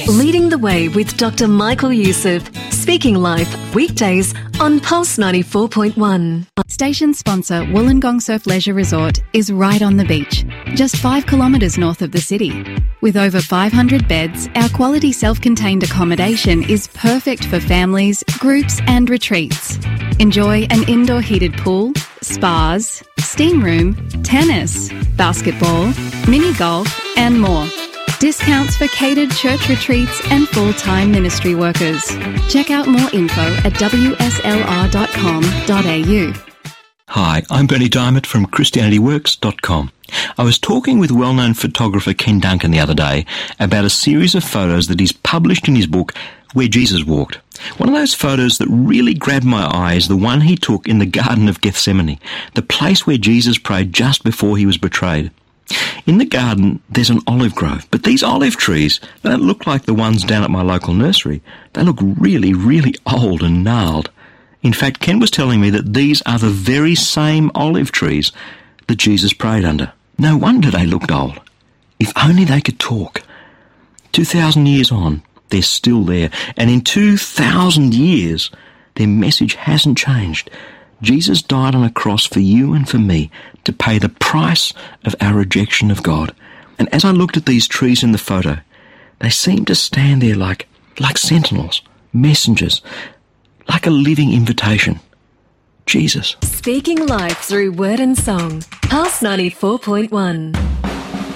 Leading the Way with Dr. Michael Youssef. Speaking Life, weekdays on Pulse 94.1. Station sponsor Wollongong Surf Leisure Resort is right on the beach, just 5 kilometres north of the city. With over 500 beds, our quality self-contained accommodation is perfect for families, groups and retreats. Enjoy an indoor heated pool, spas, steam room, tennis, basketball, mini golf and more. Discounts for catered church retreats and full-time ministry workers. Check out more info at wslr.com.au. Hi, I'm Bernie Diamond from ChristianityWorks.com. I was talking with well-known photographer Ken Duncan the other day about a series of photos that he's published in his book, Where Jesus Walked. One of those photos that really grabbed my eye is the one he took in the Garden of Gethsemane, the place where Jesus prayed just before he was betrayed. In the garden, there's an olive grove, but these olive trees, they don't look like the ones down at my local nursery. They look really, really old and gnarled. In fact, Ken was telling me that these are the very same olive trees that Jesus prayed under. No wonder they looked old. If only they could talk. 2,000 years on, they're still there, and in 2,000 years, their message hasn't changed. Jesus died on a cross for you and for me to pay the price of our rejection of God. And as I looked at these trees in the photo, they seemed to stand there like sentinels, messengers, like a living invitation. Jesus. Speaking Life through word and song. Pulse 94.1.